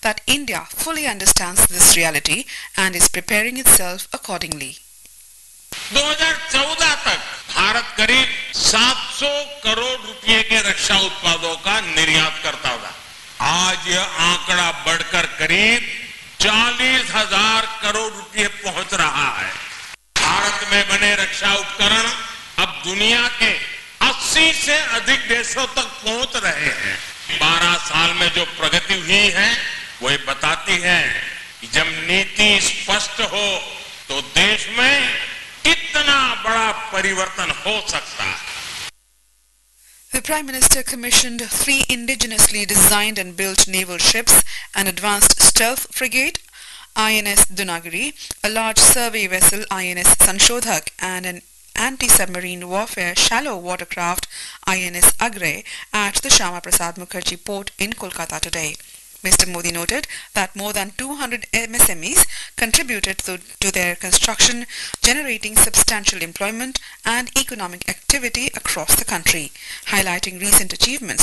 that India fully understands this reality and is preparing itself accordingly. 2014 तक भारत करीब 700 करोड़ रुपए के रक्षा उत्पादों का निर्यात करता था। आज यह आंकड़ा बढ़कर करीब 40,000 करोड़ रुपए पहुंच रहा है। भारत में बने रक्षा उपकरण अब दुनिया के 80 से अधिक देशों तक पहुंच रहे हैं। 12 साल में जो प्रगति हुई है वो ये बताती है कि जब नीति स्पष्ट हो तो देश में कितना बड़ा परिवर्तन हो सकता है। The Prime Minister commissioned 3 indigenously designed and built naval ships, an advanced stealth frigate, INS Dunagiri, a large survey vessel INS Sanshodhak, and an anti-submarine warfare shallow watercraft INS Agre at the Shyama Prasad Mukherjee port in Kolkata today. Mr. Modi noted that more than 200 MSMEs contributed to their construction, generating substantial employment and economic activity across the country, highlighting recent achievements